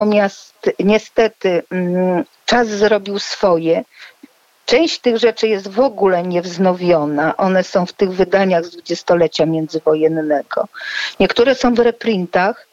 Natomiast niestety czas zrobił swoje. Część tych rzeczy jest w ogóle niewznowiona. One są w tych wydaniach z dwudziestolecia międzywojennego. Niektóre są w reprintach,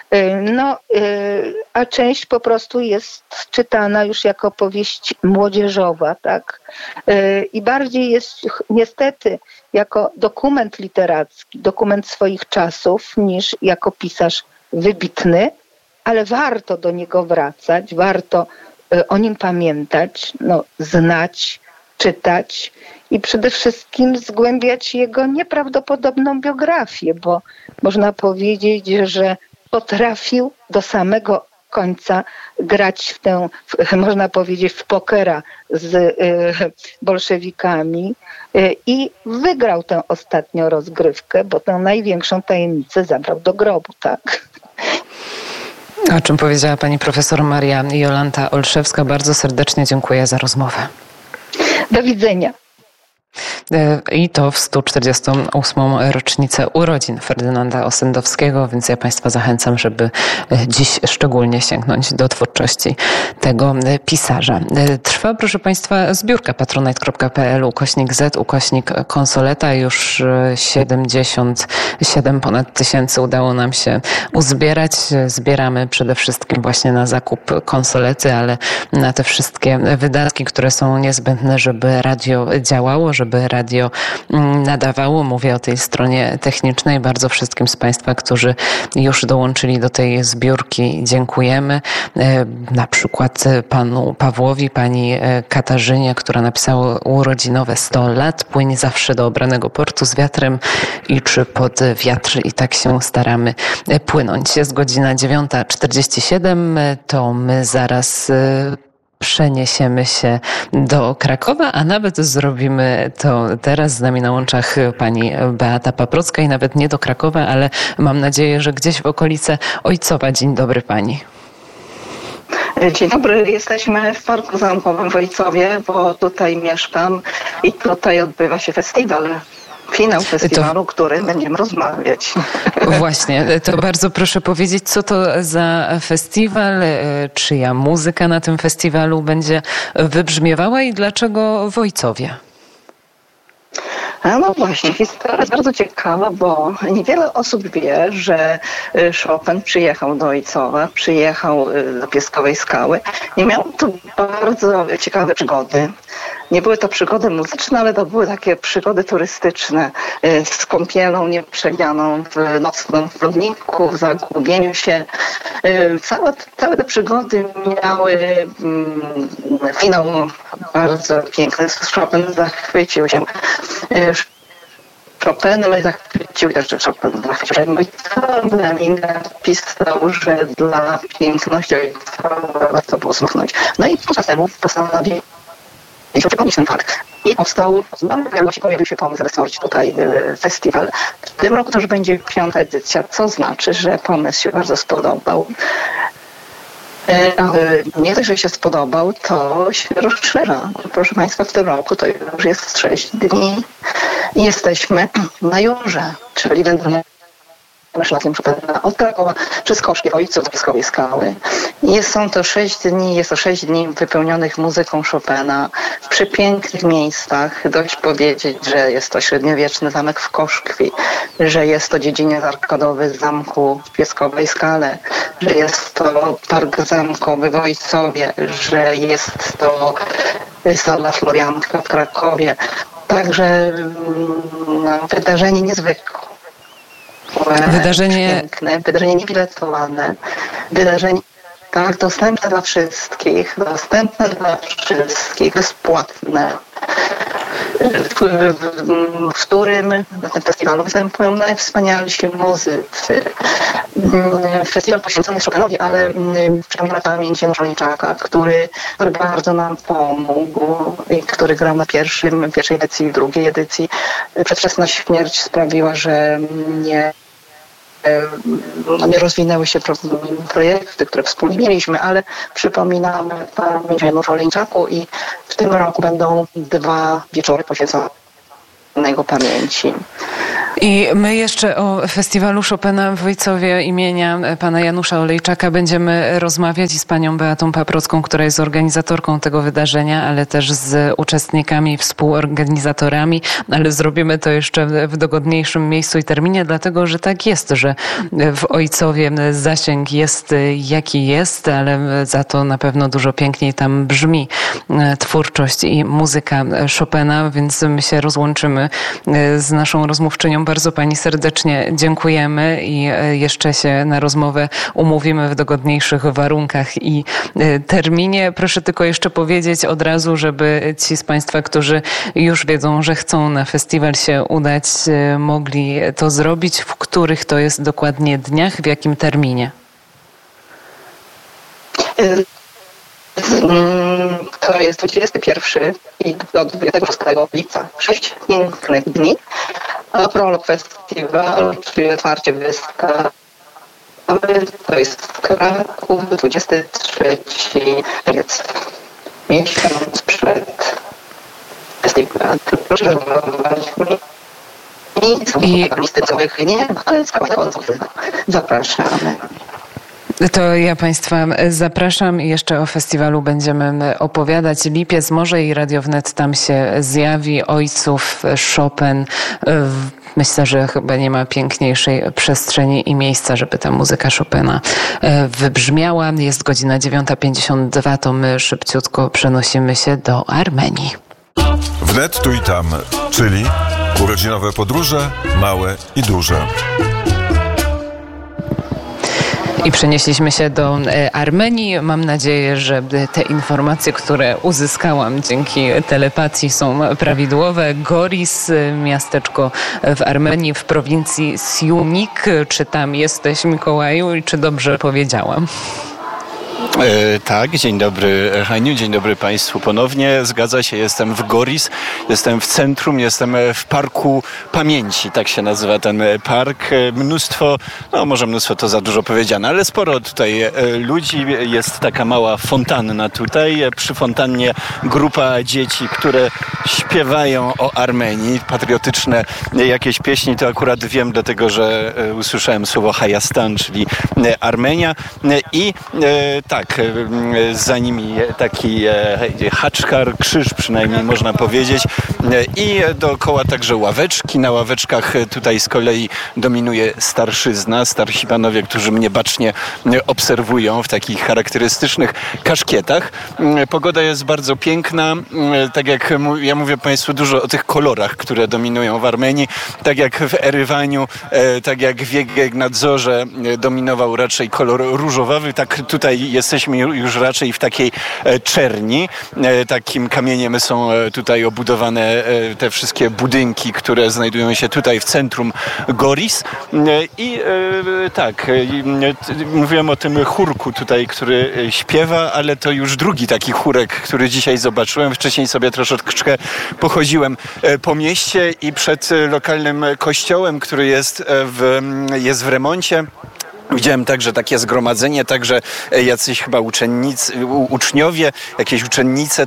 a część po prostu jest czytana już jako powieść młodzieżowa, tak? I bardziej jest niestety jako dokument literacki, dokument swoich czasów, niż jako pisarz wybitny, ale warto do niego wracać, warto o nim pamiętać, znać, czytać i przede wszystkim zgłębiać jego nieprawdopodobną biografię, bo można powiedzieć, że potrafił do samego końca grać można powiedzieć, w pokera z bolszewikami i wygrał tę ostatnią rozgrywkę, bo tę największą tajemnicę zabrał do grobu, tak? O czym powiedziała pani profesor Maria Jolanta Olszewska. Bardzo serdecznie dziękuję za rozmowę. Do widzenia. I to w 148. rocznicę urodzin Ferdynanda Ossendowskiego, więc ja Państwa zachęcam, żeby dziś szczególnie sięgnąć do twórczości tego pisarza. Trwa, proszę Państwa, zbiórka patronite.pl/z/konsoleta. Już 77 ponad tysięcy udało nam się uzbierać. Zbieramy przede wszystkim właśnie na zakup konsolety, ale na te wszystkie wydatki, które są niezbędne, żeby radio działało, żeby radio nadawało. Mówię o tej stronie technicznej. Bardzo wszystkim z Państwa, którzy już dołączyli do tej zbiórki, dziękujemy. Na przykład panu Pawłowi, pani Katarzynie, która napisała urodzinowe 100 lat. Płyń zawsze do obranego portu z wiatrem i czy pod wiatr. I tak się staramy płynąć. Jest godzina 9:47. To my zaraz przeniesiemy się do Krakowa, a nawet zrobimy to teraz. Z nami na łączach pani Beata Paprocka i nawet nie do Krakowa, ale mam nadzieję, że gdzieś w okolice Ojcowa. Dzień dobry pani. Dzień dobry, jesteśmy w Parku Zamkowym w Ojcowie, bo tutaj mieszkam i tutaj odbywa się festiwal. Finał festiwalu, który będziemy rozmawiać. Właśnie, to bardzo proszę powiedzieć, co to za festiwal, czyja muzyka na tym festiwalu będzie wybrzmiewała i dlaczego w Ojcowie? No właśnie, historia jest bardzo ciekawa, bo niewiele osób wie, że Chopin przyjechał do Ojcowa, przyjechał do Piaskowej Skały i miał tu bardzo ciekawe przygody. Nie były to przygody muzyczne, ale to były takie przygody turystyczne z kąpielą nieprzewidzianą w nocnym flodniku, w zagubieniu się. Całe te przygody miały finał bardzo piękny. Chopin zachwycił się Chopinem i zachwycił też, że Chopin zachwycił się Ojcowem i napisał, że dla piękności Ojcowa warto było słuchnąć. No i czas temu postanowił przypomnieć ten fakt. I pojawił się pomysł, żeby stworzyć tutaj festiwal. W tym roku to już będzie 5. edycja, co znaczy, że pomysł się bardzo spodobał. Ale nie dość, że się spodobał, to się rozszerza. Proszę Państwa, w tym roku to już jest 6 dni i jesteśmy na Jurze, czyli wędrujemy szlakiem Chopina od Krakowa przez Koszkie, Ojców do Piaskowej Skały. Są to 6 dni, jest to 6 dni wypełnionych muzyką Chopina w przepięknych miejscach. Dość powiedzieć, że jest to średniowieczny zamek w Koszkwi, że jest to dziedziniec arkadowy zamku w Piaskowej Skale, że jest to park zamkowy w Ojcowie, że jest to sala Florianka w Krakowie. Także wydarzenie niezwykłe. Piękne, wydarzenie niebiletowane, wydarzenie tak dostępne dla wszystkich, bezpłatne, w którym na tym festiwalu występują najwspanialsi muzycy. Festiwal poświęcony Chopinowi, ale przypomniana pamięć Janusza Olejniczaka, który bardzo nam pomógł i który grał na pierwszej edycji i drugiej edycji. Przedwczesna śmierć sprawiła, że nie rozwinęły się projekty, które wspólnie mieliśmy, ale przypominamy pamięć o Januszu Olejniczaku i w tym roku będą 2 wieczory poświęcone jego pamięci. I my jeszcze o festiwalu Chopina w Ojcowie imienia pana Janusza Olejczaka będziemy rozmawiać i z panią Beatą Paprocką, która jest organizatorką tego wydarzenia, ale też z uczestnikami, współorganizatorami, ale zrobimy to jeszcze w dogodniejszym miejscu i terminie, dlatego że tak jest, że w Ojcowie zasięg jest jaki jest, ale za to na pewno dużo piękniej tam brzmi twórczość i muzyka Chopina, więc my się rozłączymy z naszą rozmówczynią. Bardzo pani serdecznie dziękujemy i jeszcze się na rozmowę umówimy w dogodniejszych warunkach i terminie. Proszę tylko jeszcze powiedzieć od razu, żeby ci z państwa, którzy już wiedzą, że chcą na festiwal się udać, mogli to zrobić. W których to jest dokładnie dniach, w jakim terminie? To jest 21 i do 26 lipca. 6 pięknych dni. A prolog festiwal, czyli otwarcie wystawy, to jest w Kraków 23 lipiec. Miesiąc przed festiwalem. Proszę rezerwować i listy całych nie, ale zapraszamy. To ja państwa zapraszam i jeszcze o festiwalu będziemy opowiadać. Lipiec może i Radio Wnet tam się zjawi. Ojców, Chopin. Myślę, że chyba nie ma piękniejszej przestrzeni i miejsca, żeby ta muzyka Chopina wybrzmiała. Jest godzina 9:52, to my szybciutko przenosimy się do Armenii. Wnet tu i tam, czyli urodzinowe podróże, małe i duże. I przenieśliśmy się do Armenii. Mam nadzieję, że te informacje, które uzyskałam dzięki telepatii, są prawidłowe. Goris, miasteczko w Armenii, w prowincji Siunik. Czy tam jesteś, Mikołaju, i czy dobrze powiedziałam? Tak, dzień dobry Haniu, dzień dobry Państwu ponownie. Zgadza się, jestem w Goris, jestem w centrum, jestem w Parku Pamięci, tak się nazywa ten park. Mnóstwo to za dużo powiedziane, ale sporo tutaj ludzi. Jest taka mała fontanna tutaj. Przy fontannie grupa dzieci, które śpiewają o Armenii, patriotyczne jakieś pieśni. To akurat wiem, dlatego że usłyszałem słowo Hayastan, czyli Armenia. I tak, za nimi taki haczkar, krzyż przynajmniej można powiedzieć, i dookoła także ławeczki. Na ławeczkach tutaj z kolei dominuje starszyzna, starsi panowie, którzy mnie bacznie obserwują w takich charakterystycznych kaszkietach. Pogoda jest bardzo piękna, tak jak ja mówię Państwu dużo o tych kolorach, które dominują w Armenii, tak jak w Erywaniu, tak jak w Jegnadzorze dominował raczej kolor różowawy, tak tutaj jesteśmy już raczej w takiej czerni. Takim kamieniem są tutaj obudowane te wszystkie budynki, które znajdują się tutaj w centrum Goris. I tak, mówiłem o tym chórku tutaj, który śpiewa, ale to już drugi taki chórek, który dzisiaj zobaczyłem. Wcześniej sobie troszeczkę pochodziłem po mieście i przed lokalnym kościołem, który jest w remoncie. Widziałem także takie zgromadzenie, także jacyś chyba uczniowie, jakieś uczennice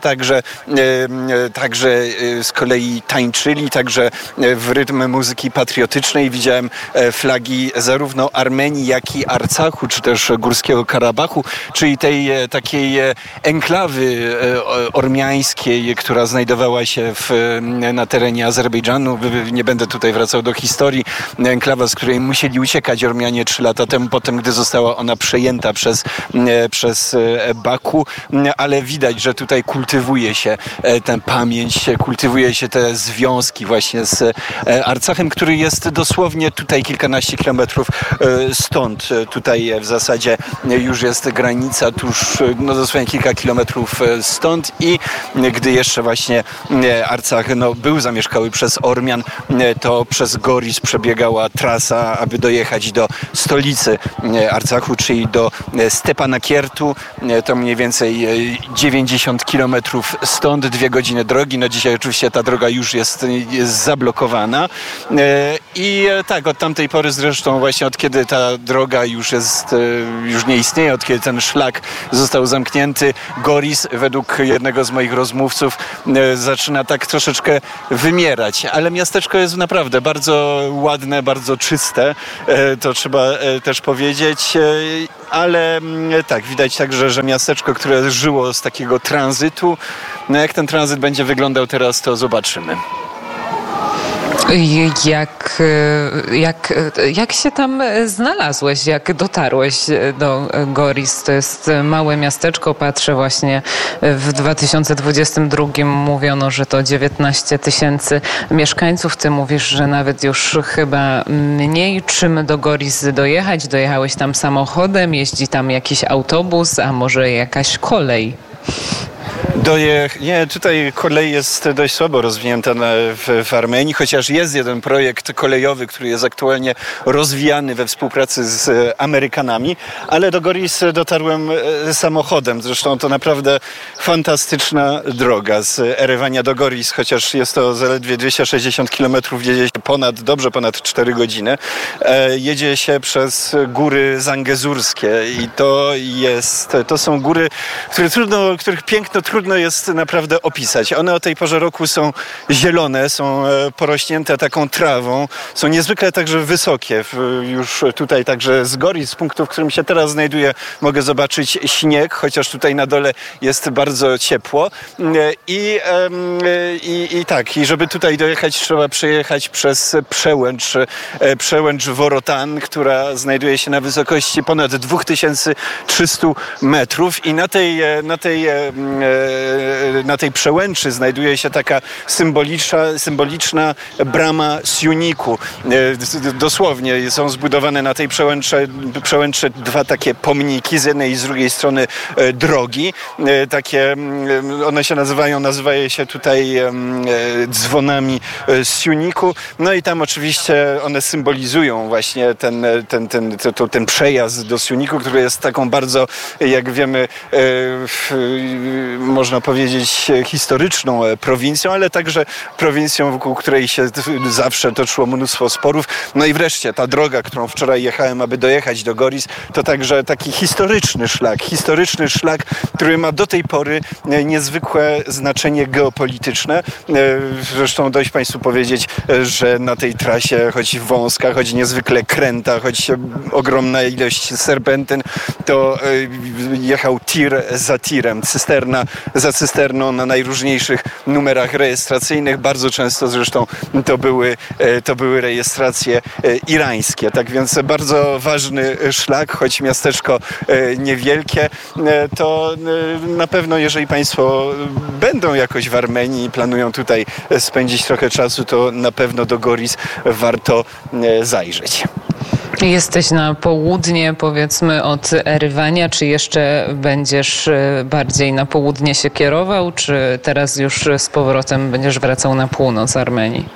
także z kolei tańczyli, także w rytm muzyki patriotycznej. Widziałem flagi zarówno Armenii, jak i Arcachu, czy też Górskiego Karabachu, czyli tej takiej enklawy ormiańskiej, która znajdowała się na terenie Azerbejdżanu. Nie będę tutaj wracał do historii. Enklawa, z której musieli uciekać Ormianie 3 lata temu, potem gdy została ona przejęta przez Baku, ale widać, że tutaj kultywuje się tę pamięć, kultywuje się te związki właśnie z Arcachem, który jest dosłownie tutaj kilkanaście kilometrów stąd. Tutaj w zasadzie już jest granica tuż dosłownie kilka kilometrów stąd i gdy jeszcze właśnie Arcach był zamieszkały przez Ormian, to przez Goris przebiegała trasa, aby dojechać do stolicy Arcachu, czyli do Stepanakiertu. To mniej więcej 90 kilometrów stąd, 2 godziny drogi. No dzisiaj oczywiście ta droga już jest zablokowana. I tak, od tamtej pory zresztą właśnie od kiedy ta droga już nie istnieje, od kiedy ten szlak został zamknięty, Goris według jednego z moich rozmówców zaczyna tak troszeczkę wymierać. Ale miasteczko jest naprawdę bardzo ładne, bardzo czyste. To trzeba też powiedzieć. Ale tak, widać także, że miasteczko, które żyło z takiego tranzytu, no jak ten tranzyt będzie wyglądał teraz, to zobaczymy. Jak się tam znalazłeś? Jak dotarłeś do Goris? To jest małe miasteczko. Patrzę właśnie w 2022 mówiono, że to 19 000 mieszkańców. Ty mówisz, że nawet już chyba mniej. Czym do Goris dojechać? Dojechałeś tam samochodem? Jeździ tam jakiś autobus, a może jakaś kolej? Nie, tutaj kolej jest dość słabo rozwinięta w Armenii, chociaż jest jeden projekt kolejowy, który jest aktualnie rozwijany we współpracy z Amerykanami, ale do Goris dotarłem samochodem. Zresztą to naprawdę fantastyczna droga z Erewania do Goris, chociaż jest to zaledwie 260 km, jedzie się dobrze ponad 4 godziny. Jedzie się przez góry zangezurskie i to są góry, których piękno trudno jest naprawdę opisać. One o tej porze roku są zielone, są porośnięte taką trawą, są niezwykle także wysokie. Już tutaj także z Goris, z punktu, w którym się teraz znajduję, mogę zobaczyć śnieg, chociaż tutaj na dole jest bardzo ciepło. I żeby tutaj dojechać, trzeba przejechać przez przełęcz Worotan, która znajduje się na wysokości ponad 2300 metrów i na tej przełęczy znajduje się taka symboliczna brama Siuniku. Dosłownie są zbudowane na tej przełęczy 2 takie pomniki, z jednej i z drugiej strony drogi. One się nazywają się tutaj dzwonami Siuniku. No i tam oczywiście one symbolizują właśnie ten przejazd do Siuniku, który jest taką bardzo, jak wiemy, można powiedzieć, historyczną prowincją, ale także prowincją, wokół której się zawsze toczyło mnóstwo sporów. No i wreszcie ta droga, którą wczoraj jechałem, aby dojechać do Goris, to także taki historyczny szlak, który ma do tej pory niezwykłe znaczenie geopolityczne. Zresztą dość Państwu powiedzieć, że na tej trasie, choć wąska, choć niezwykle kręta, choć ogromna ilość serpentyn, to jechał tir za tirem, cysterna za cysterną na najróżniejszych numerach rejestracyjnych. Bardzo często zresztą to były rejestracje irańskie. Tak więc bardzo ważny szlak, choć miasteczko niewielkie, to na pewno jeżeli Państwo będą jakoś w Armenii i planują tutaj spędzić trochę czasu, to na pewno do Goris warto zajrzeć. Jesteś na południe, powiedzmy, od Erywania. Czy jeszcze będziesz bardziej na południe się kierował, czy teraz już z powrotem będziesz wracał na północ Armenii?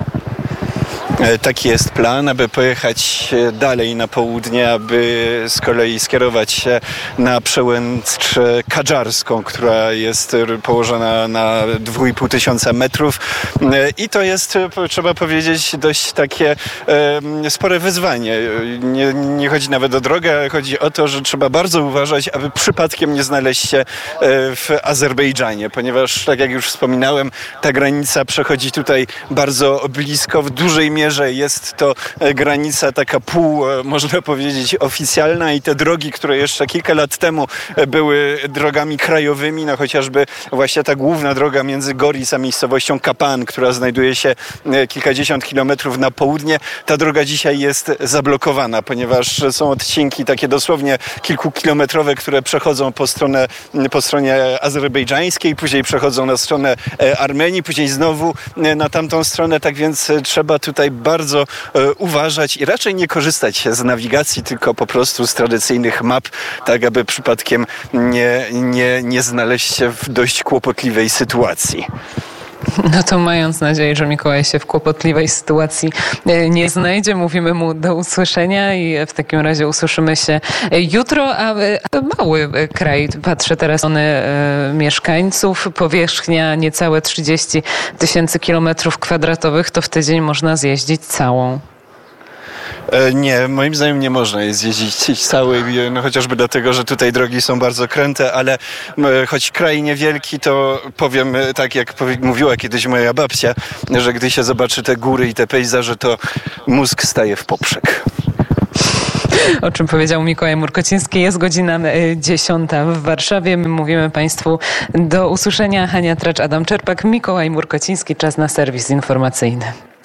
Taki jest plan, aby pojechać dalej na południe, aby z kolei skierować się na przełęcz Kadżarską, która jest położona na 2500 metrów. I to jest, trzeba powiedzieć, dość takie spore wyzwanie. Nie chodzi nawet o drogę, ale chodzi o to, że trzeba bardzo uważać, aby przypadkiem nie znaleźć się w Azerbejdżanie, ponieważ, tak jak już wspominałem, ta granica przechodzi tutaj bardzo blisko, w dużej mierze jest to granica taka można powiedzieć, oficjalna i te drogi, które jeszcze kilka lat temu były drogami krajowymi, no chociażby właśnie ta główna droga między Goris a miejscowością Kapan, która znajduje się kilkadziesiąt kilometrów na południe, ta droga dzisiaj jest zablokowana, ponieważ są odcinki takie dosłownie kilkukilometrowe, które przechodzą po stronie azerbejdżańskiej, później przechodzą na stronę Armenii, później znowu na tamtą stronę, tak więc trzeba tutaj bardzo uważać i raczej nie korzystać z nawigacji, tylko po prostu z tradycyjnych map, tak aby przypadkiem nie znaleźć się w dość kłopotliwej sytuacji. No to mając nadzieję, że Mikołaj się w kłopotliwej sytuacji nie znajdzie, mówimy mu do usłyszenia i w takim razie usłyszymy się jutro, a mały kraj, patrzę teraz na mieszkańców, powierzchnia niecałe 30 000 kilometrów kwadratowych, to w tydzień można zjeździć całą. Nie, moim zdaniem nie można jest jeździć cały, no chociażby dlatego, że tutaj drogi są bardzo kręte, ale choć kraj niewielki, to powiem tak, jak mówiła kiedyś moja babcia, że gdy się zobaczy te góry i te pejzaże, to mózg staje w poprzek. O czym powiedział Mikołaj Murkociński. Jest godzina 10 w Warszawie. My mówimy Państwu do usłyszenia. Hania Tracz, Adam Czerpak, Mikołaj Murkociński. Czas na serwis informacyjny.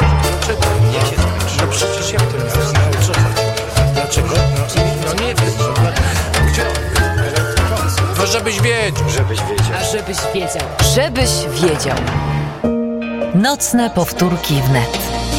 No przecież jak to jest? Dlaczego? No nie wiem. No żebyś wiedział. Żebyś wiedział. Nocne powtórki wnet.